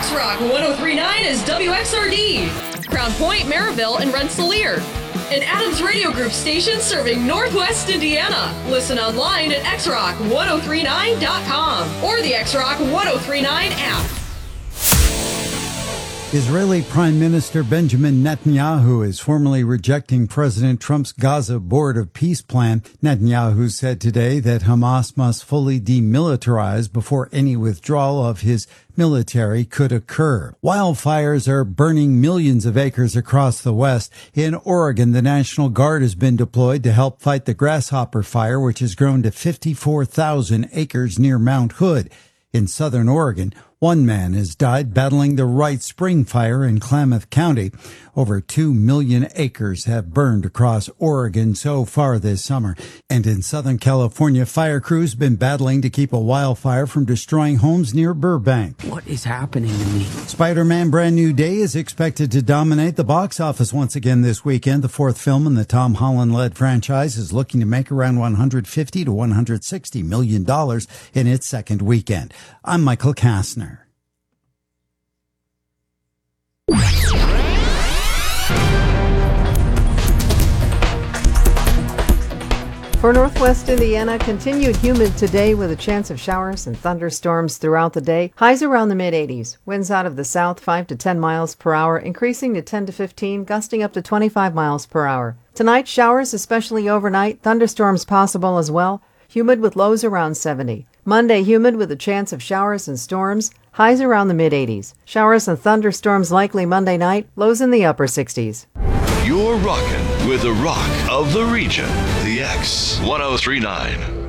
X-Rock 1039 is WXRD, Crown Point, Maryville, and Rensselaer. An Adams Radio Group station serving Northwest Indiana. Listen online at xrock1039.com or the X-Rock 1039 app. Israeli Prime Minister Benjamin Netanyahu is formally rejecting President Trump's Gaza Board of Peace plan. Netanyahu said today that Hamas must fully demilitarize before any withdrawal of his military could occur. Wildfires are burning millions of acres across the West. In Oregon, the National Guard has been deployed to help fight the grasshopper fire, which has grown to 54,000 acres near Mount Hood. In southern Oregon, one man has died battling the Wright Spring Fire in Klamath County. Over 2 million acres have burned across Oregon so far this summer. And in Southern California, fire crews have been battling to keep a wildfire from destroying homes near Burbank. What is happening to me? Spider-Man Brand New Day is expected to dominate the box office once again this weekend. The fourth film in the Tom Holland-led franchise is looking to make around $150 to $160 million in its second weekend. I'm Michael Kastner. For Northwest Indiana, continued humid today with a chance of showers and thunderstorms throughout the day. Highs around the mid-80s. Winds out of the south 5 to 10 miles per hour, increasing to 10 to 15, gusting up to 25 miles per hour. Tonight, showers, especially overnight. Thunderstorms possible as well. Humid with lows around 70. Monday, humid with a chance of showers and storms. Highs around the mid-80s. Showers and thunderstorms likely Monday night. Lows in the upper 60s. You're rocking with the rock of the region, the X 1039.